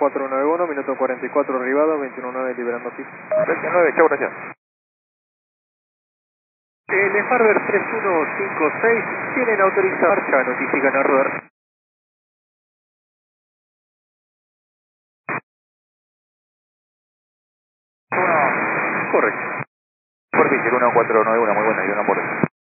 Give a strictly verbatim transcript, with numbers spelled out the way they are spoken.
cuatro nueve uno, minuto cuarenta y cuatro arribado, veintiuno nueve liberando pista. veintinueve, chau, gracias. El Farber tres uno cinco seis tienen autorizada marcha, notifican a rodar. Uno, Correcto. Superficial uno cuatro nueve uno, muy buena, y una por